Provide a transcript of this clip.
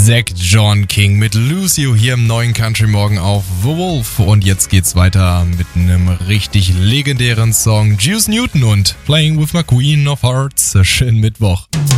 Zack John King mit Lucio hier im neuen Country Morgen auf The Wolf. Und jetzt geht's weiter mit einem richtig legendären Song. Juice Newton und Playing with My Queen of Hearts. Schönen Mittwoch.